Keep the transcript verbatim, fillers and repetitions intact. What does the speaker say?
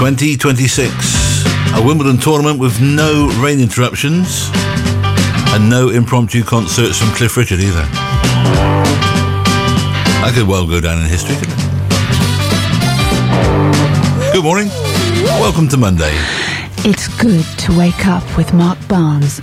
twenty twenty-six. A Wimbledon tournament with no rain interruptions and no impromptu concerts from Cliff Richard either. That could well go down in history, couldn't it? Good morning. Welcome to Monday. It's good to wake up with Mark Barnes.